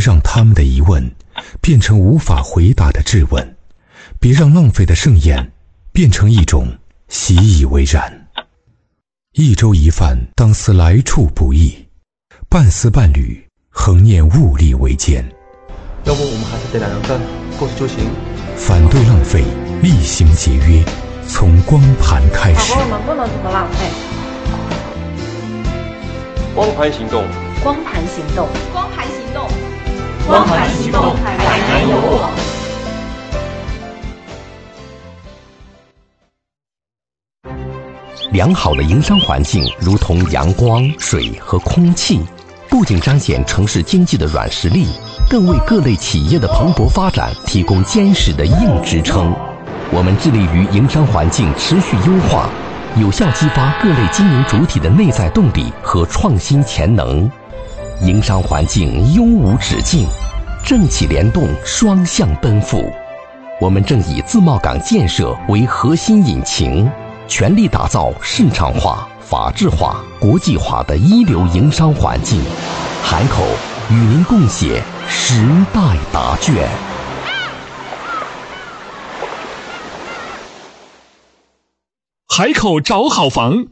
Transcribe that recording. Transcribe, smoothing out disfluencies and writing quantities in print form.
让他们的疑问变成无法回答的质问，别让浪费的盛宴变成一种习以为然。一粥一饭，当思来处不易；半丝半缕，恒念物力维艰。 要不我们还是得两人份，过去就行。 反对浪费，厉行节约，从光盘开始。 宝宝们不能这么浪费。 光盘行动， 光盘行动， 光盘行动， 光盘行动，海南有我。 良好的营商环境如同阳光、水和空气，不仅彰显城市经济的软实力，更为各类企业的蓬勃发展提供坚实的硬支撑。我们致力于营商环境持续优化，有效激发各类经营主体的内在动力和创新潜能。营商环境优无止境，政企联动双向奔赴。我们正以自贸港建设为核心引擎，全力打造市场化、法治化、国际化的一流营商环境。海口与您共写时代答卷。 海口找好房。